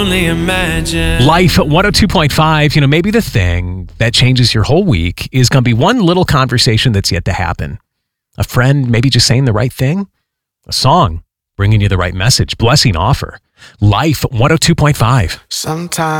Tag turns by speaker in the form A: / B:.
A: only imagine.
B: Life 102.5, maybe the thing that changes your whole week is going to be one little conversation that's yet to happen. A friend maybe just saying the right thing. A song bringing you the right message. Blessing offer. Life 102.5.
A: Sometimes